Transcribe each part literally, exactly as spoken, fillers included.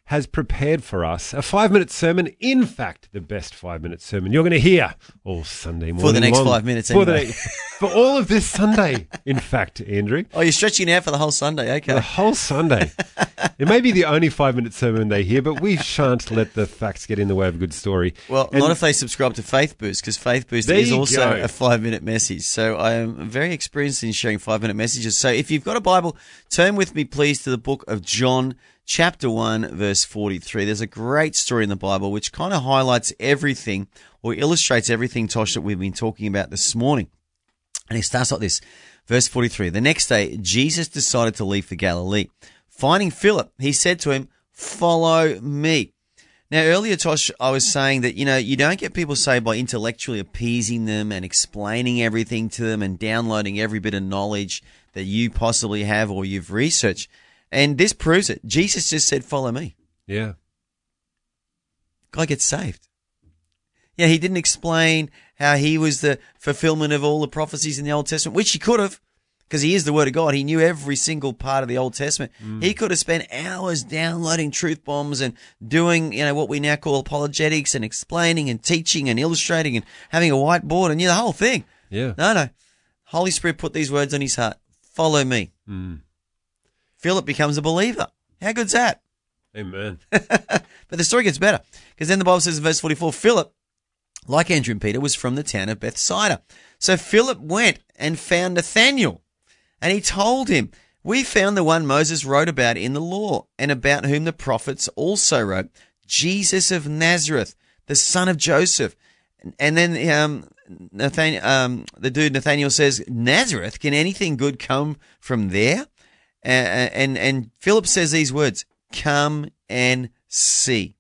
has prepared for us a five-minute sermon. In fact, the best five-minute sermon you're going to hear all Sunday morning. For the next long. five minutes For, anyway. the, for all of this Sunday, in fact, Andrew. Oh, you're stretching out for the whole Sunday. Okay. The whole Sunday. It may be the only five-minute sermon they hear, but we shan't let the facts get in the way of a good story. Well, And not if they subscribe to Faith Boost, because Faith Boost There is you also go. a five-minute message. So I am very experienced in sharing five-minute messages. So if you've got a Bible, turn with me, please, to the book of John, chapter one, verse forty-three. There's a great story in the Bible which kind of highlights everything or illustrates everything, Tosh, that we've been talking about this morning. And it starts like this. Verse forty-three. The next day, Jesus decided to leave for Galilee. Finding Philip, he said to him, "Follow me." Now, earlier, Tosh, I was saying that, you know, you don't get people saved by intellectually appeasing them and explaining everything to them and downloading every bit of knowledge that you possibly have or you've researched. And this proves it. Jesus just said, "Follow me." Yeah. Guy gets saved. Yeah, he didn't explain how he was the fulfillment of all the prophecies in the Old Testament, which he could have, because he is the Word of God. He knew every single part of the Old Testament. Mm. He could have spent hours downloading truth bombs and doing, you know, what we now call apologetics and explaining and teaching and illustrating and having a whiteboard and, you know, the whole thing. Yeah. No, no. Holy Spirit put these words on his heart. Follow me. Mm. Philip becomes a believer. How good's that? Amen. But the story gets better, because then the Bible says in verse forty-four, Philip, like Andrew and Peter, was from the town of Bethsaida. So Philip went and found Nathanael, and he told him, "We found the one Moses wrote about in the law, and about whom the prophets also wrote, Jesus of Nazareth, the son of Joseph." And then um, Nathan, um, the dude Nathanael says, "Nazareth? Can anything good come from there?" Uh, and and Philip says these words, "Come and see."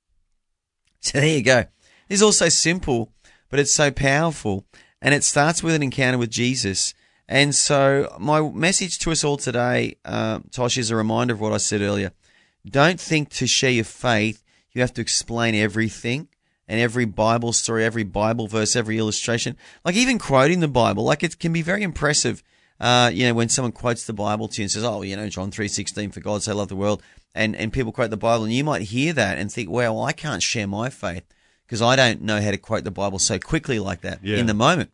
So there you go. It's all so simple, but it's so powerful, and it starts with an encounter with Jesus. And so my message to us all today, uh, Tosh, is a reminder of what I said earlier. Don't think to share your faith you have to explain everything and every Bible story, every Bible verse, every illustration. Like even quoting the Bible, like it can be very impressive, uh, you know, when someone quotes the Bible to you and says, "Oh, you know, John three sixteen, for God so loved the world," and, and people quote the Bible, and you might hear that and think, "Well, I can't share my faith because I don't know how to quote the Bible so quickly like that Yeah. in the moment."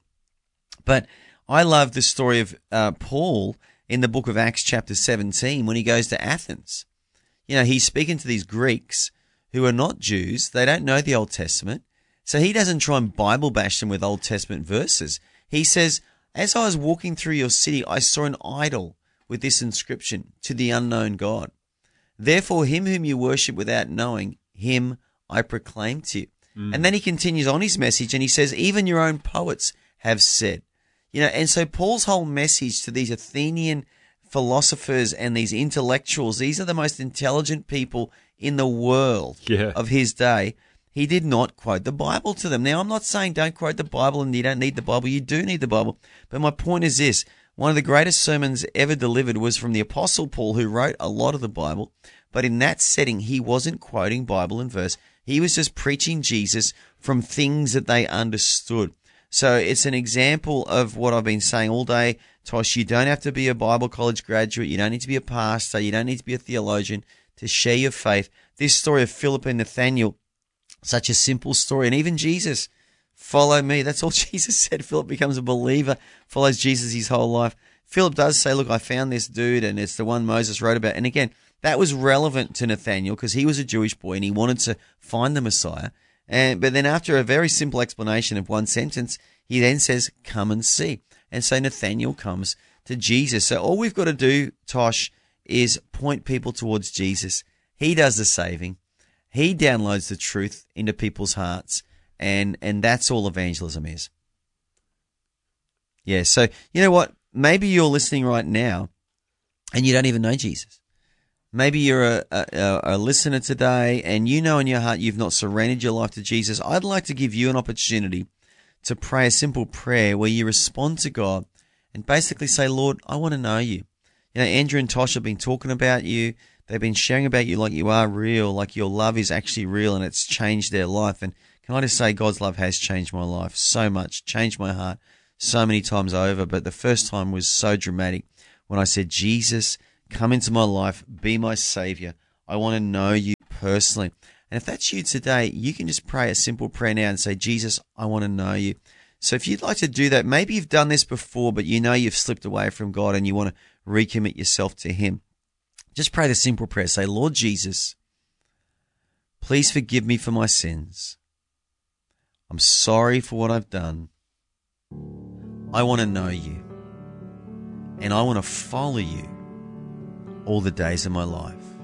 But I love the story of uh, Paul in the book of Acts chapter seventeen when he goes to Athens. You know, he's speaking to these Greeks who are not Jews. They don't know the Old Testament. So he doesn't try and Bible bash them with Old Testament verses. He says, "As I was walking through your city, I saw an idol with this inscription, 'To the unknown God. Therefore, him whom you worship without knowing, him I proclaim to you." Mm. And then he continues on his message and he says, "Even your own poets have said." You know, and so Paul's whole message to these Athenian philosophers and these intellectuals, these are the most intelligent people in the world Yeah. of his day. He did not quote the Bible to them. Now, I'm not saying don't quote the Bible and you don't need the Bible. You do need the Bible. But my point is this. One of the greatest sermons ever delivered was from the Apostle Paul, who wrote a lot of the Bible. But in that setting, he wasn't quoting Bible and verse. He was just preaching Jesus from things that they understood. So it's an example of what I've been saying all day, Tosh. You don't have to be a Bible college graduate. You don't need to be a pastor. You don't need to be a theologian to share your faith. This story of Philip and Nathanael, such a simple story. And even Jesus, "Follow me." That's all Jesus said. Philip becomes a believer, follows Jesus his whole life. Philip does say, "Look, I found this dude, and it's the one Moses wrote about." And again, that was relevant to Nathanael because he was a Jewish boy and he wanted to find the Messiah. And but then after a very simple explanation of one sentence, he then says, "Come and see." And so Nathanael comes to Jesus. So all we've got to do, Tosh, is point people towards Jesus. He does the saving. He downloads the truth into people's hearts. And, and that's all evangelism is. Yeah, so you know what? Maybe you're listening right now and you don't even know Jesus. Maybe you're a, a, a listener today and you know in your heart you've not surrendered your life to Jesus. I'd like to give you an opportunity to pray a simple prayer where you respond to God and basically say, "Lord, I want to know you." You know, Andrew and Tosh have been talking about you. They've been sharing about you like you are real, like your love is actually real and it's changed their life. And can I just say God's love has changed my life so much, changed my heart so many times over. But the first time was so dramatic when I said, "Jesus, come into my life, be my Savior. I want to know you personally. And if that's you today, you can just pray a simple prayer now and say, Jesus, I want to know you. So if you'd like to do that, maybe you've done this before, but you know you've slipped away from God and you want to recommit yourself to him. Just pray the simple prayer. Say, Lord Jesus, please forgive me for my sins. I'm sorry for what I've done. I want to know you. And I want to follow you all the days of my life.